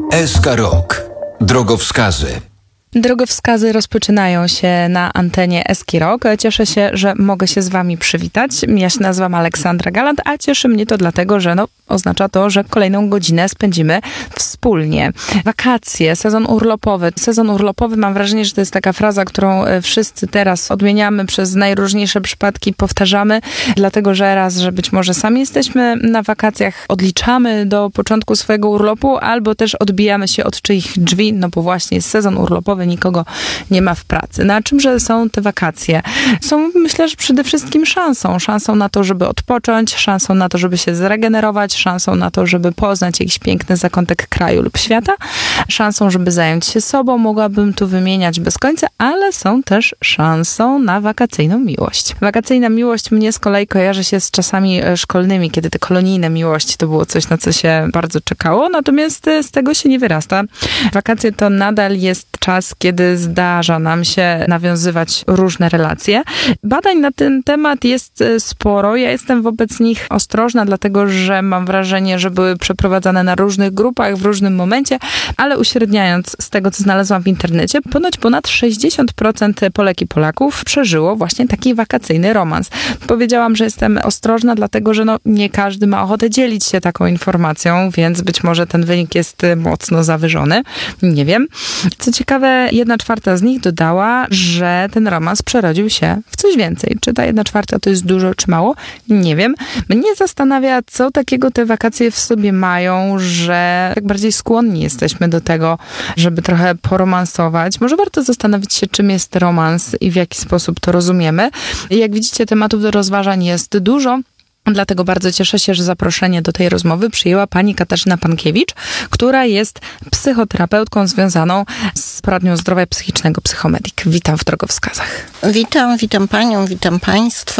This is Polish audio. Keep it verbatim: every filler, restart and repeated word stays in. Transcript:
S K Rock. Drogowskazy. Drogowskazy rozpoczynają się na antenie S K Rock. Cieszę się, że mogę się z wami przywitać. Ja się nazywam Aleksandra Galant, a cieszy mnie to dlatego, że no, oznacza to, że kolejną godzinę spędzimy wspólnie. Wakacje, sezon urlopowy. Sezon urlopowy, mam wrażenie, że to jest taka fraza, którą wszyscy teraz odmieniamy, przez najróżniejsze przypadki powtarzamy, dlatego że raz, że być może sami jesteśmy na wakacjach, odliczamy do początku swojego urlopu, albo też odbijamy się od czyichś drzwi, no bo właśnie jest sezon urlopowy, nikogo nie ma w pracy. Na czymże są te wakacje? Są, myślę, że przede wszystkim szansą. Szansą na to, żeby odpocząć, szansą na to, żeby się zregenerować, szansą na to, żeby poznać jakiś piękny zakątek kraju lub świata, szansą, żeby zająć się sobą. Mogłabym tu wymieniać bez końca, ale są też szansą na wakacyjną miłość. Wakacyjna miłość mnie z kolei kojarzy się z czasami szkolnymi, kiedy te kolonijne miłości to było coś, na co się bardzo czekało, natomiast z tego się nie wyrasta. Wakacje to nadal jest czas, kiedy zdarza nam się nawiązywać różne relacje. Badań na ten temat jest sporo. Ja jestem wobec nich ostrożna, dlatego że mam wrażenie, że były przeprowadzane na różnych grupach w różnym momencie, ale uśredniając z tego, co znalazłam w internecie, ponoć ponad sześćdziesiąt procent Polek i Polaków przeżyło właśnie taki wakacyjny romans. Powiedziałam, że jestem ostrożna, dlatego że no, nie każdy ma ochotę dzielić się taką informacją, więc być może ten wynik jest mocno zawyżony. Nie wiem. Co ciekawe, jedna czwarta z nich dodała, że ten romans przerodził się w coś więcej. Czy ta jedna czwarta to jest dużo, czy mało? Nie wiem. Mnie zastanawia, co takiego te wakacje w sobie mają, że tak bardziej skłonni jesteśmy do tego, żeby trochę poromansować. Może warto zastanowić się, czym jest romans i w jaki sposób to rozumiemy. Jak widzicie, tematów do rozważań jest dużo. Dlatego bardzo cieszę się, że zaproszenie do tej rozmowy przyjęła pani Katarzyna Pankiewicz, która jest psychoterapeutką związaną z poradnią zdrowia psychicznego Psychomedik. Witam w Drogowskazach. Witam, witam panią, witam państwa.